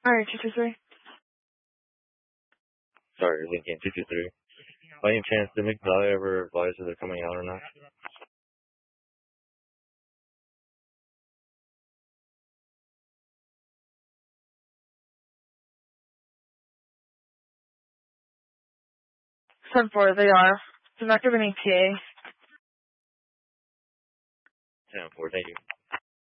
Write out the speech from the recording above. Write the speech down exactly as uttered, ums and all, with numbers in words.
Alright, two two three. Sorry, Lincoln two two three. By any chance, did McValley ever advise if they're coming out or not? ten four, they are. They're not giving any P A. ten four, thank you.